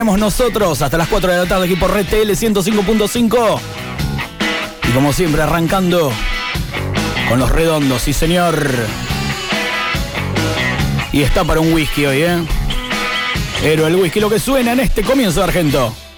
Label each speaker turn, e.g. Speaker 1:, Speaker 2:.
Speaker 1: Nosotros hasta las 4 de la tarde aquí por Red TL 105.5 y como siempre arrancando con los redondos, sí señor, y está para un whisky hoy, Pero el whisky lo que suena en este comienzo de Argento.